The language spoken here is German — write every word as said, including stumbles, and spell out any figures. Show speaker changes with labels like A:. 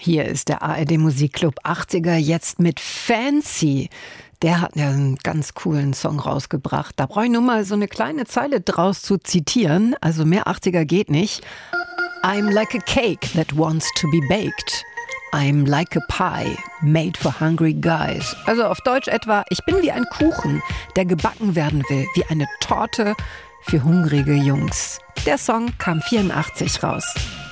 A: Hier ist der A R D Musikclub achtziger jetzt mit Fancy. Der hat ja einen ganz coolen Song rausgebracht. Da brauche ich nur mal so eine kleine Zeile draus zu zitieren. Also mehr achtziger geht nicht. I'm like a cake that wants to be baked. I'm like a pie made for hungry guys. Also auf Deutsch etwa, ich bin wie ein Kuchen, der gebacken werden will, wie eine Torte für hungrige Jungs. Der Song kam vierundachtzig raus.